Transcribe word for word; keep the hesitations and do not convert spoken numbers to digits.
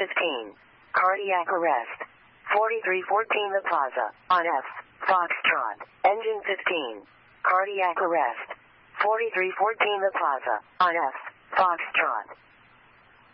fifteen. Cardiac arrest. forty-three fourteen The Plaza, on F. Foxtrot. Engine fifteen. Cardiac arrest. forty-three fourteen The Plaza, on F. Foxtrot.